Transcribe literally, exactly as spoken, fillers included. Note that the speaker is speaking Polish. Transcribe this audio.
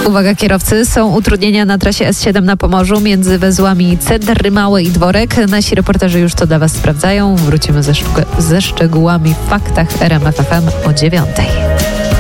Uwaga kierowcy, są utrudnienia na trasie S siedem na Pomorzu między węzłami Cedr Mały i Dworek. Nasi reporterzy już to dla Was sprawdzają. Wrócimy ze, szg- ze szczegółami w faktach R M F F M o dziewiątej.